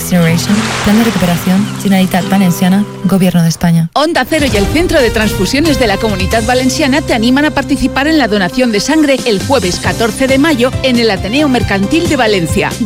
Generation, Plan de Recuperación, Generalitat Valenciana, Gobierno de España. Onda Cero y el Centro de Transfusiones de la Comunitat Valenciana te animan a participar en la donación de sangre el jueves 14 de mayo en el Ateneo Mercantil de Valencia.